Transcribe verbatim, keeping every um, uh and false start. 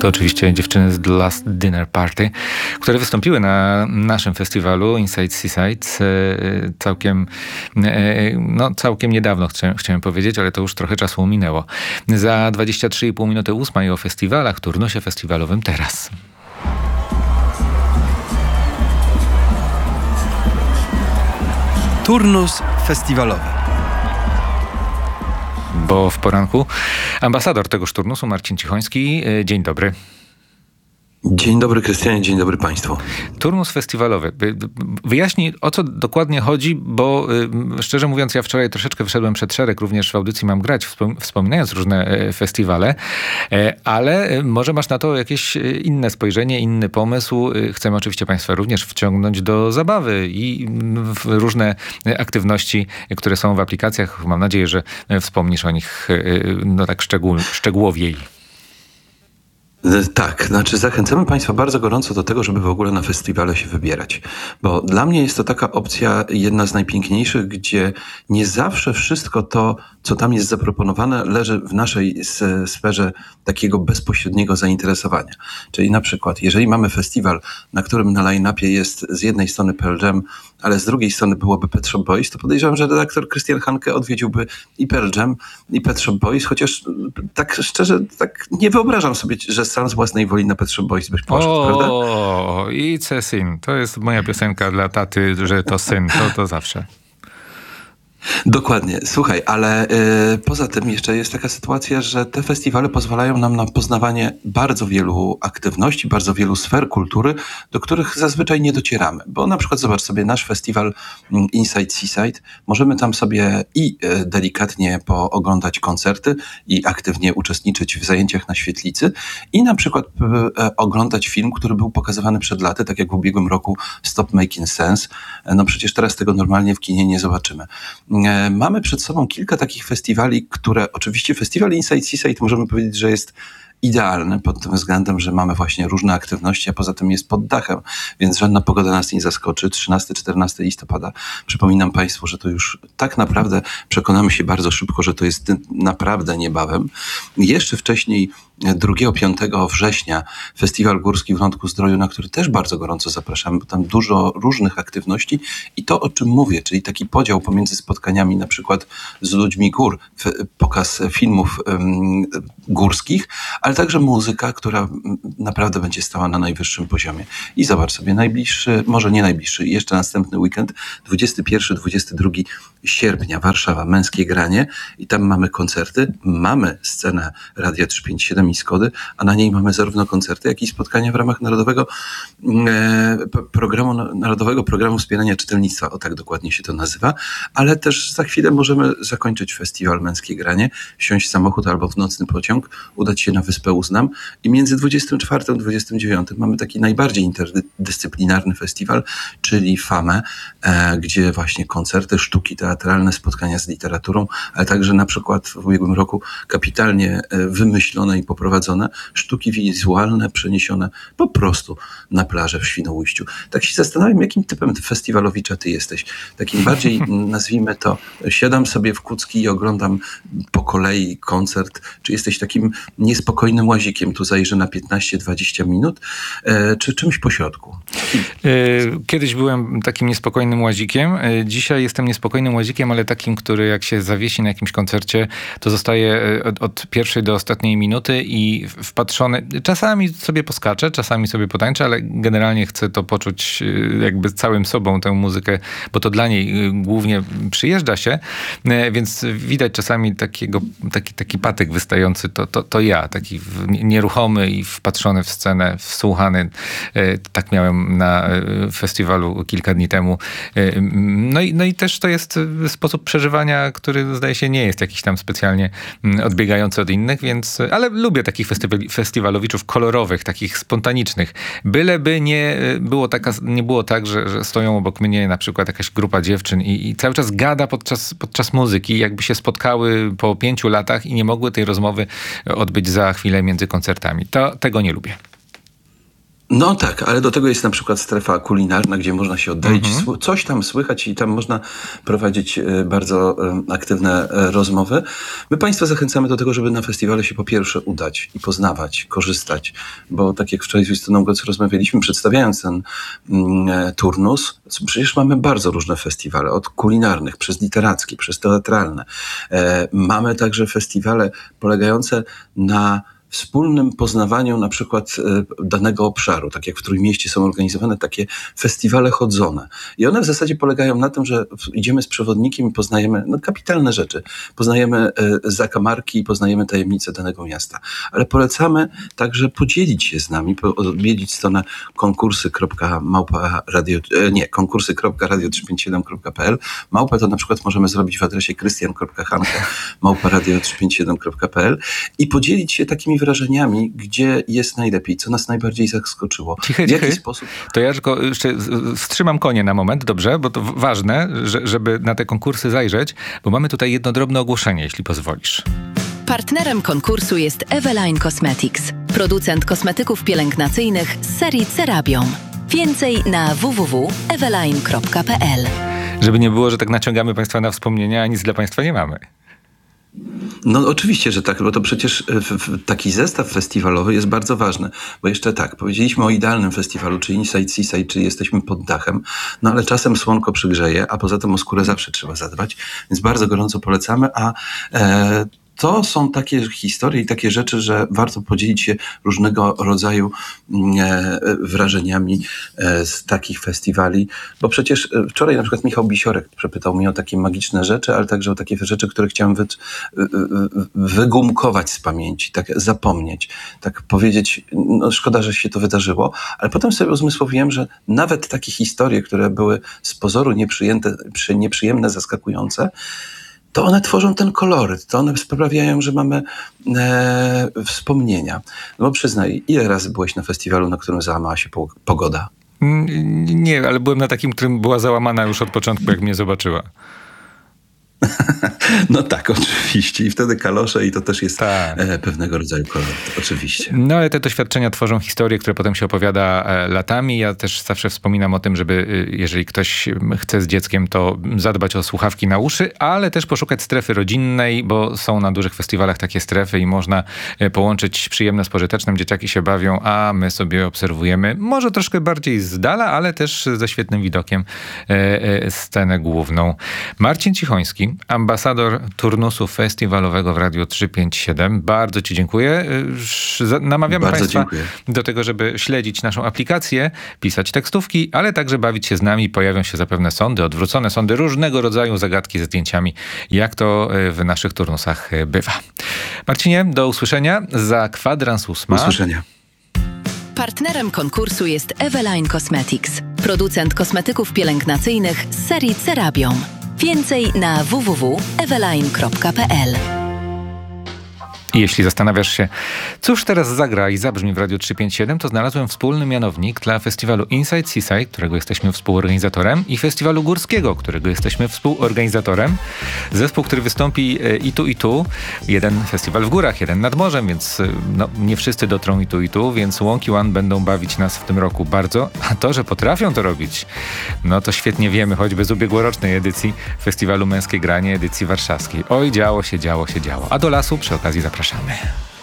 To oczywiście dziewczyny z The Last Dinner Party, które wystąpiły na naszym festiwalu Inside Seaside całkiem, no całkiem niedawno, chciałem, chciałem powiedzieć, ale to już trochę czasu minęło. Za dwadzieścia trzy i pół minuty ósma i o festiwalach, turnusie festiwalowym teraz. Turnus festiwalowy. Bo w poranku ambasador tegoż turnusu Marcin Cichoński. Dzień dobry. Dzień dobry, Krystianie, dzień dobry Państwu. Turnus festiwalowy. Wyjaśnij, o co dokładnie chodzi, bo szczerze mówiąc, ja wczoraj troszeczkę wyszedłem przed szereg, również w audycji Mam Grać, wspominając różne festiwale, ale może masz na to jakieś inne spojrzenie, inny pomysł. Chcemy oczywiście Państwa również wciągnąć do zabawy i w różne aktywności, które są w aplikacjach. Mam nadzieję, że wspomnisz o nich no tak szczegół, szczegółowiej. Tak, znaczy zachęcamy Państwa bardzo gorąco do tego, żeby w ogóle na festiwale się wybierać. Bo dla mnie jest to taka opcja jedna z najpiękniejszych, gdzie nie zawsze wszystko to, co tam jest zaproponowane, leży w naszej sferze takiego bezpośredniego zainteresowania. Czyli na przykład, jeżeli mamy festiwal, na którym na line-upie jest z jednej strony Pearl Jam, ale z drugiej strony byłoby Pet Shop Boys, to podejrzewam, że redaktor Krystian Hanke odwiedziłby i Pearl Jam, i Pet Shop Boys, chociaż tak szczerze, tak nie wyobrażam sobie, że sam z własnej woli na Pet Shop Boys byś poszedł, o, prawda? O, it's a sin. To jest moja piosenka dla taty, że to syn, to, to zawsze. Dokładnie. Słuchaj, ale y, poza tym jeszcze jest taka sytuacja, że te festiwale pozwalają nam na poznawanie bardzo wielu aktywności, bardzo wielu sfer kultury, do których zazwyczaj nie docieramy. Bo na przykład zobacz sobie nasz festiwal Inside Seaside. Możemy tam sobie i y, delikatnie pooglądać koncerty i aktywnie uczestniczyć w zajęciach na świetlicy i na przykład y, y, oglądać film, który był pokazywany przed laty, tak jak w ubiegłym roku Stop Making Sense. No przecież teraz tego normalnie w kinie nie zobaczymy. Mamy przed sobą kilka takich festiwali, które oczywiście festiwal Inside Seaside możemy powiedzieć, że jest idealny pod tym względem, że mamy właśnie różne aktywności, a poza tym jest pod dachem, więc żadna pogoda nas nie zaskoczy. trzynastego czternastego listopada. Przypominam Państwu, że to już tak naprawdę przekonamy się bardzo szybko, że to jest naprawdę niebawem. Jeszcze wcześniej drugiego piątego września Festiwal Górski w Lądku Zdroju, na który też bardzo gorąco zapraszamy, bo tam dużo różnych aktywności i to, o czym mówię, czyli taki podział pomiędzy spotkaniami na przykład z ludźmi gór, pokaz filmów um, górskich, ale także muzyka, która naprawdę będzie stała na najwyższym poziomie. I zobacz sobie, najbliższy, może nie najbliższy, jeszcze następny weekend, dwudziestego pierwszego do dwudziestego drugiego sierpnia, Warszawa, Męskie Granie i tam mamy koncerty, mamy scenę Radia trzysta pięćdziesiąt siedem i Skody, a na niej mamy zarówno koncerty, jak i spotkania w ramach Narodowego e, Programu Narodowego Programu Wspierania Czytelnictwa, o tak dokładnie się to nazywa, ale też za chwilę możemy zakończyć festiwal Męskie Granie, wsiąść w samochód albo w nocny pociąg, udać się na Wyspę Uznam i między dwudziestym czwartym a dwudziestym dziewiątym mamy taki najbardziej interdyscyplinarny festiwal, czyli FAME, e, gdzie właśnie koncerty, sztuki teatralne, spotkania z literaturą, ale także na przykład w ubiegłym roku kapitalnie e, wymyślone i poprowadzone sztuki wizualne przeniesione po prostu na plażę w Świnoujściu. Tak się zastanawiam, jakim typem festiwalowicza ty jesteś. Takim bardziej, nazwijmy to, siadam sobie w kucki i oglądam po kolei koncert, czy jesteś takim niespokojnym łazikiem, tu zajrzę na piętnaście dwadzieścia minut, e, czy czymś pośrodku? Kiedyś byłem takim niespokojnym łazikiem, dzisiaj jestem niespokojnym łazikiem, ale takim, który jak się zawiesi na jakimś koncercie, to zostaje od, od pierwszej do ostatniej minuty i wpatrzony. Czasami sobie poskaczę, czasami sobie potańczę, ale generalnie chcę to poczuć jakby całym sobą, tę muzykę, bo to dla niej głównie przyjeżdża się, więc widać czasami takiego, taki, taki patyk wystający, to, to, to ja, taki nieruchomy i wpatrzony w scenę, wsłuchany. Tak miałem na festiwalu kilka dni temu. No i, no i też to jest sposób przeżywania, który zdaje się nie jest jakiś tam specjalnie odbiegający od innych, więc, ale lubię takich festiwali, festiwalowiczów kolorowych, takich spontanicznych. Byleby nie było, taka, nie było tak, że, że stoją obok mnie na przykład jakaś grupa dziewczyn i, i cały czas gada podczas, podczas muzyki, jakby się spotkały po pięciu latach i nie mogły tej rozmowy odbyć za chwilę między koncertami. To, tego nie lubię. No tak, ale do tego jest na przykład strefa kulinarna, gdzie można się oddalić, Mhm. sły- coś tam słychać i tam można prowadzić e, bardzo e, aktywne e, rozmowy. My Państwa zachęcamy do tego, żeby na festiwale się po pierwsze udać i poznawać, korzystać, bo tak jak wczoraj z Justyną Goc rozmawialiśmy, przedstawiając ten mm, e, turnus, przecież mamy bardzo różne festiwale, od kulinarnych, przez literackie, przez teatralne. E, Mamy także festiwale polegające na wspólnym poznawaniu na przykład e, danego obszaru, tak jak w Trójmieście są organizowane takie festiwale chodzone. I one w zasadzie polegają na tym, że w- idziemy z przewodnikiem i poznajemy no, kapitalne rzeczy. Poznajemy e, zakamarki i poznajemy tajemnice danego miasta. Ale polecamy także podzielić się z nami, po- odwiedzić stronę konkursy.małpa.radio, e, nie, konkursy.radio trzysta pięćdziesiąt siedem kropka p l. Małpę to na przykład możemy zrobić w adresie krystian kropka hanke małpa radio trzysta pięćdziesiąt siedem kropka p l i podzielić się takimi wrażeniami, gdzie jest najlepiej, co nas najbardziej zaskoczyło. Cichy, W jaki cichy. sposób... To ja tylko jeszcze z- wstrzymam konie na moment, dobrze? Bo to w- ważne, że, żeby na te konkursy zajrzeć, bo mamy tutaj jedno drobne ogłoszenie, jeśli pozwolisz. Partnerem konkursu jest Eveline Cosmetics, producent kosmetyków pielęgnacyjnych z serii Cerabium. Więcej na w w w kropka eveline kropka p l. Żeby nie było, że tak naciągamy Państwa na wspomnienia, a nic dla Państwa nie mamy. No oczywiście, że tak, bo to przecież w, w, taki zestaw festiwalowy jest bardzo ważny, bo jeszcze tak, powiedzieliśmy o idealnym festiwalu, czy Inside Seaside, czy jesteśmy pod dachem, no ale czasem słonko przygrzeje, a poza tym o skórę zawsze trzeba zadbać, więc bardzo gorąco polecamy, a e, to są takie historie i takie rzeczy, że warto podzielić się różnego rodzaju mm, e, wrażeniami e, z takich festiwali, bo przecież e, wczoraj na przykład Michał Bisiorek przepytał mnie o takie magiczne rzeczy, ale także o takie rzeczy, które chciałem wy, wy, wygumkować z pamięci, tak zapomnieć, tak powiedzieć, no szkoda, że się to wydarzyło, ale potem sobie uzmysłowiłem, że nawet takie historie, które były z pozoru nieprzyjęte, przy- nieprzyjemne, zaskakujące, to one tworzą ten koloryt, to one sprawiają, że mamy e, wspomnienia. No bo przyznaj, ile razy byłeś na festiwalu, na którym załamała się po, pogoda? Mm, Nie, ale byłem na takim, którym była załamana już od początku, jak mnie zobaczyła. No tak, oczywiście. I wtedy kalosze i to też jest Tak. e, pewnego rodzaju koloryt, oczywiście. No ale te doświadczenia tworzą historie, które potem się opowiada e, latami. Ja też zawsze wspominam o tym, żeby e, jeżeli ktoś m, chce z dzieckiem, to zadbać o słuchawki na uszy, ale też poszukać strefy rodzinnej, bo są na dużych festiwalach takie strefy i można e, połączyć przyjemne z pożytecznym. Dzieciaki się bawią, a my sobie obserwujemy, może troszkę bardziej z dala, ale też ze świetnym widokiem e, e, scenę główną. Marcin Cichoński, ambasador turnusu festiwalowego w Radiu trzysta pięćdziesiąt siedem. Bardzo Ci dziękuję. Sz- za- Namawiamy Bardzo Państwa dziękuję. do tego, żeby śledzić naszą aplikację, pisać tekstówki, ale także bawić się z nami. Pojawią się zapewne sądy, odwrócone sądy, różnego rodzaju zagadki ze zdjęciami, jak to e, w naszych turnusach e, bywa. Marcinie, do usłyszenia za kwadrans Do ósma. usłyszenia. Partnerem konkursu jest Eveline Cosmetics, producent kosmetyków pielęgnacyjnych z serii Cerabium. Więcej na w w w kropka eveline kropka p l. I jeśli zastanawiasz się, cóż teraz zagra i zabrzmi w Radiu trzysta pięćdziesiąt siedem, to znalazłem wspólny mianownik dla festiwalu Inside Seaside, którego jesteśmy współorganizatorem, i festiwalu górskiego, którego jesteśmy współorganizatorem. Zespół, który wystąpi e, i tu, i tu. Jeden festiwal w górach, jeden nad morzem, więc e, no, nie wszyscy dotrą i tu, i tu, więc Łąki One będą bawić nas w tym roku bardzo. A to, że potrafią to robić, no to świetnie wiemy, choćby z ubiegłorocznej edycji Festiwalu Męskie Granie, edycji warszawskiej. Oj, działo się, działo się, działo. A do lasu przy okazji zapraszamy.